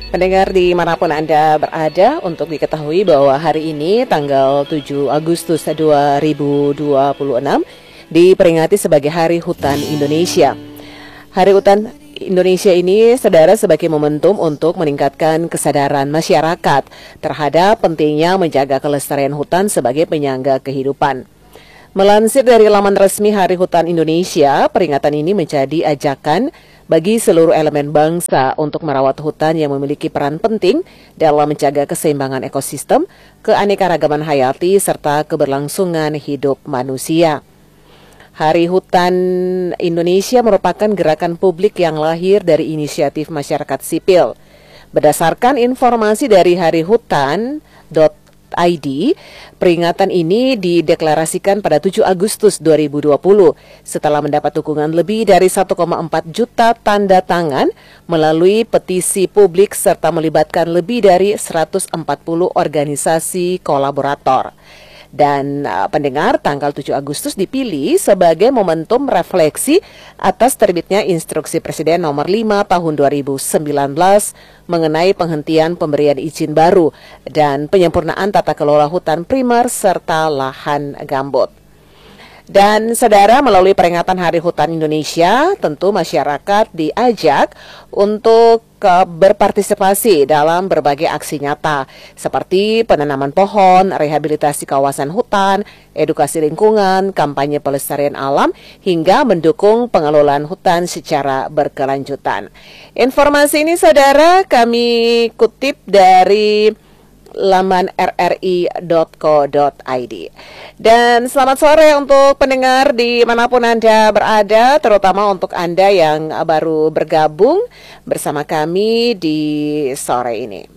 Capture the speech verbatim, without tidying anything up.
Pendengar dimanapun Anda berada, untuk diketahui bahwa hari ini tanggal tujuh Agustus dua ribu dua puluh enam diperingati sebagai Hari Hutan Indonesia. Hari Hutan Indonesia ini, saudara, sebagai momentum untuk meningkatkan kesadaran masyarakat terhadap pentingnya menjaga kelestarian hutan sebagai penyangga kehidupan. Melansir dari laman resmi Hari Hutan Indonesia, peringatan ini menjadi ajakan bagi seluruh elemen bangsa untuk merawat hutan yang memiliki peran penting dalam menjaga keseimbangan ekosistem, keanekaragaman hayati, serta keberlangsungan hidup manusia. Hari Hutan Indonesia merupakan gerakan publik yang lahir dari inisiatif masyarakat sipil. Berdasarkan informasi dari hari hutan dot I D, peringatan ini dideklarasikan pada tujuh Agustus dua ribu dua puluh setelah mendapat dukungan lebih dari satu koma empat juta tanda tangan melalui petisi publik serta melibatkan lebih dari seratus empat puluh organisasi kolaborator. Dan uh, pendengar, tanggal tujuh Agustus dipilih sebagai momentum refleksi atas terbitnya Instruksi Presiden nomor lima tahun dua ribu sembilan belas mengenai penghentian pemberian izin baru dan penyempurnaan tata kelola hutan primer serta lahan gambut. Dan saudara, melalui peringatan Hari Hutan Indonesia, tentu masyarakat diajak untuk uh, berpartisipasi dalam berbagai aksi nyata seperti penanaman pohon, rehabilitasi kawasan hutan, edukasi lingkungan, kampanye pelestarian alam, hingga mendukung pengelolaan hutan secara berkelanjutan. Informasi ini, saudara, kami kutip dari laman r r i dot co dot i d. Dan selamat sore untuk pendengar dimanapun Anda berada, terutama untuk Anda yang baru bergabung bersama kami di sore ini.